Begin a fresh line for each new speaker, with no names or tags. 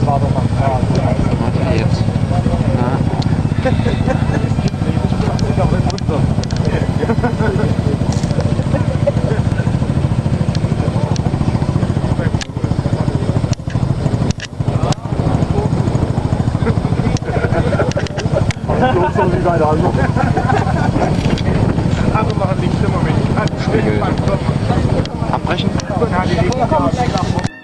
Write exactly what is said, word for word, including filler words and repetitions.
war doch noch klar.
Warte jetzt. Na.
Ich habe einen Mutter. So wie bei der anderen. Also machen links im Moment.
Abbrechen?